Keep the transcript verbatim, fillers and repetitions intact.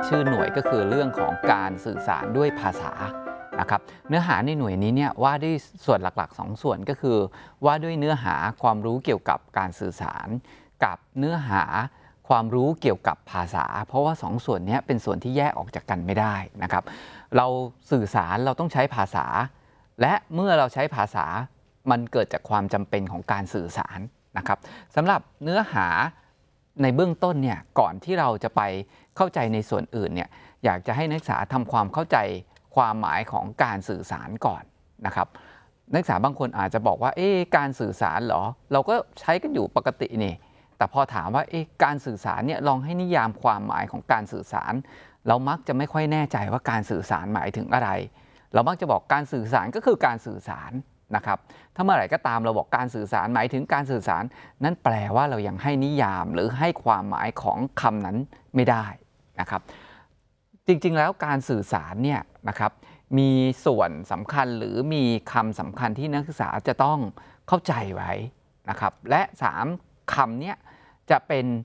ชื่อหน่วยก็คือเรื่องของการสื่อสารด้วยภาษานะครับเนื้อหาในหน่วยนี้เนี่ยว่าด้วยส่วนหลักๆสองส่วนก็คือว่าด้วยเนื้อหาความรู้เกี่ยวกับการสื่อสารกับเนื้อหาความรู้เกี่ยวกับภาษาเพราะว่าสองส่วนนี้เป็นส่วนที่แยกออกจากกันไม่ได้นะครับเราสื่อสารเราต้องใช้ภาษาและเมื่อเราใช้ภาษามันเกิดจากความจำเป็นของการสื่อสารนะครับสำหรับเนื้อหาในเบื้องต้นเนี่ยก่อนที่เราจะไปเข้าใจในส่วนอื่นเนี่ยอยากจะให้นักศึกษาทำความเข้าใจความหมายของการสื่อสารก่อนนะครับนักศึกษาบางคนอาจจะบอกว่าเอ๊ะการสื่อสารเหรอเราก็ใช้กันอยู่ปกตินี่แต่พอถามว่าเอ๊ะการสื่อสารเนี่ยลองให้นิยามความหมายของการสื่อสารเรามักจะไม่ค่อยแน่ใจว่าการสื่อสารหมายถึงอะไรเรามักจะบอกการสื่อสารก็คือการสื่อสารนะครับถ้าเมื่อไหร่ก็ตามเราบอกการสื่อสารหมายถึงการสื่อสารนั่นแปลว่าเรายังให้นิยามหรือให้ความหมายของคำนั้นไม่ได้นะครับจริงๆแล้วการสื่อสารเนี่ยนะครับมีส่วนสำคัญหรือมีคำสำคัญที่นักศึกษาจะต้องเข้าใจไว้นะครับและสามคำนี้จะเป็น